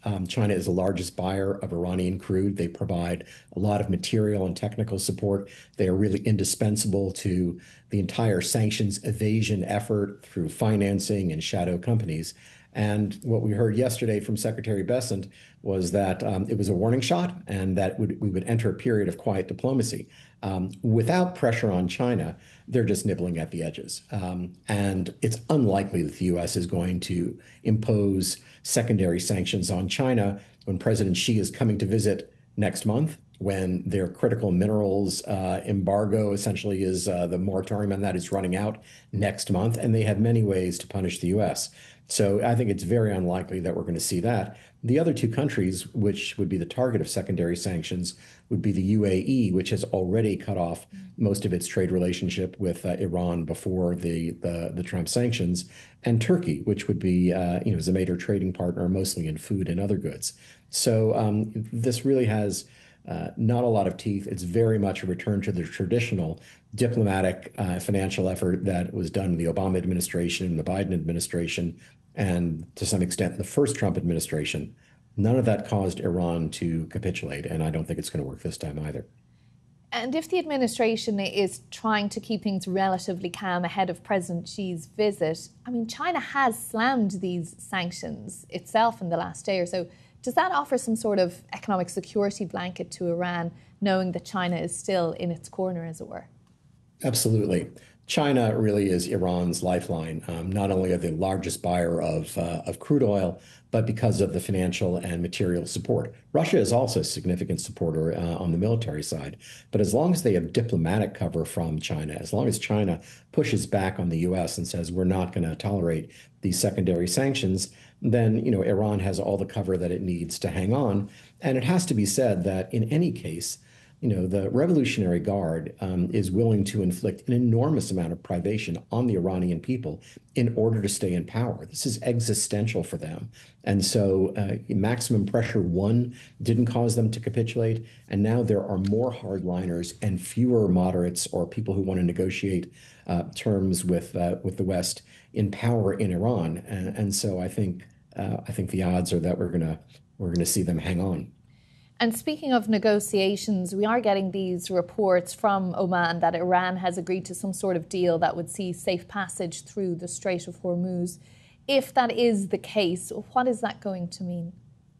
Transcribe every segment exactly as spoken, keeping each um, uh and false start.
Um, China is the largest buyer of Iranian crude. They provide a lot of material and technical support. They are really indispensable to the entire sanctions evasion effort through financing and shadow companies. And what we heard yesterday from Secretary Bessent was that um, it was a warning shot and that would, we would enter a period of quiet diplomacy. Um, without pressure on China, they're just nibbling at the edges. Um, and it's unlikely that the U S is going to impose secondary sanctions on China when President Xi is coming to visit next month, when their critical minerals uh, embargo essentially is uh, the moratorium on that is running out next month, and they have many ways to punish the U S. So I think it's very unlikely that we're going to see that. The other two countries, which would be the target of secondary sanctions, would be the U A E, which has already cut off most of its trade relationship with uh, Iran before the, the the Trump sanctions, and Turkey, which would be uh, you know is a major trading partner, mostly in food and other goods. So um, this really has uh, not a lot of teeth. It's very much a return to the traditional diplomatic uh, financial effort that was done in the Obama administration and the Biden administration, and to some extent the first Trump administration. None of that caused Iran to capitulate, and I don't think it's going to work this time either. And if the administration is trying to keep things relatively calm ahead of President Xi's visit, I mean, China has slammed these sanctions itself in the last day or so. Does that offer some sort of economic security blanket to Iran, knowing that China is still in its corner, as it were? Absolutely. China really is Iran's lifeline. Um, not only are they the largest buyer of, uh, of crude oil, but because of the financial and material support. Russia is also a significant supporter uh, on the military side. But as long as they have diplomatic cover from China, as long as China pushes back on the U S and says we're not going to tolerate these secondary sanctions, then you know Iran has all the cover that it needs to hang on. And it has to be said that in any case, you know, the Revolutionary Guard um, is willing to inflict an enormous amount of privation on the Iranian people in order to stay in power. This is existential for them. And so uh, maximum pressure, one, didn't cause them to capitulate. And now there are more hardliners and fewer moderates or people who want to negotiate uh, terms with uh, with the West in power in Iran. And, and so I think uh, I think the odds are that we're gonna we're gonna see them hang on. And speaking of negotiations, we are getting these reports from Oman that Iran has agreed to some sort of deal that would see safe passage through the Strait of Hormuz. If that is the case, what is that going to mean?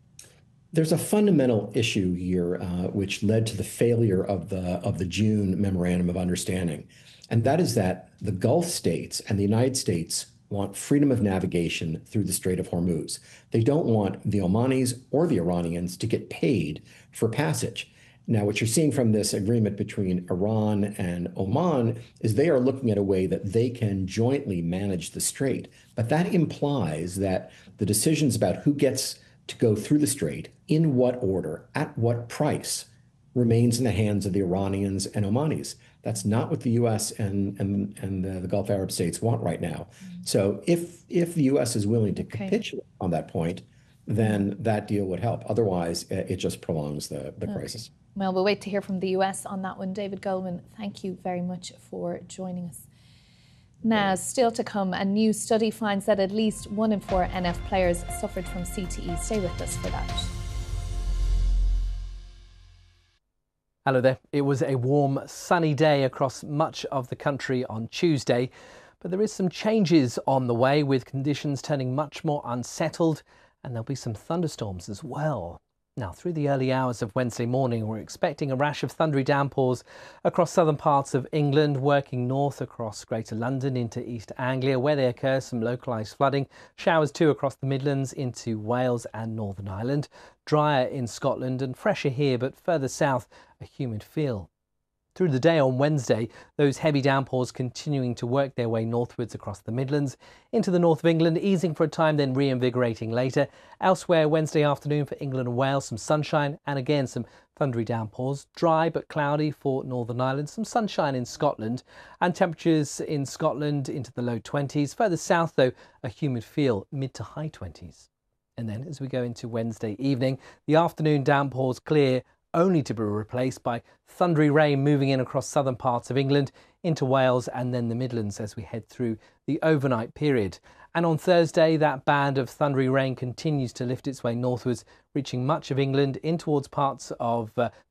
There's a fundamental issue here, uh, which led to the failure of the of the June Memorandum of Understanding, and that is that the Gulf states and the United States want freedom of navigation through the Strait of Hormuz. They don't want the Omanis or the Iranians to get paid for passage. Now, what you're seeing from this agreement between Iran and Oman is they are looking at a way that they can jointly manage the strait. But that implies that the decisions about who gets to go through the strait, in what order, at what price, remains in the hands of the Iranians and Omanis. That's not what the U S and and and the, the Gulf Arab states want right now. So if if the U S is willing to Okay. capitulate on that point, then that deal would help. Otherwise, uh, it just prolongs the, the crisis. Well, we'll wait to hear from the U S on that one. David Goldman, thank you very much for joining us. Now, still to come, a new study finds that at least one in four N F players suffered from C T E. Stay with us for that. Hello there. It was a warm, sunny day across much of the country on Tuesday, but there is some changes on the way, with conditions turning much more unsettled, and there'll be some thunderstorms as well. Now, through the early hours of Wednesday morning, we're expecting a rash of thundery downpours across southern parts of England, working north across Greater London into East Anglia, where they occur some localised flooding. Showers too across the Midlands into Wales and Northern Ireland. Drier in Scotland and fresher here, but further south, a humid feel. Through the day on Wednesday, those heavy downpours continuing to work their way northwards across the Midlands, into the north of England, easing for a time, then reinvigorating later. Elsewhere, Wednesday afternoon for England and Wales, some sunshine and again some thundery downpours. Dry but cloudy for Northern Ireland, some sunshine in Scotland, and temperatures in Scotland into the low twenties. Further south, though, a humid feel, mid to high twenties. And then as we go into Wednesday evening, the afternoon downpours clear, only to be replaced by thundery rain moving in across southern parts of England into Wales and then the Midlands as we head through the overnight period. And on Thursday, that band of thundery rain continues to lift its way northwards, reaching much of England in towards parts of uh,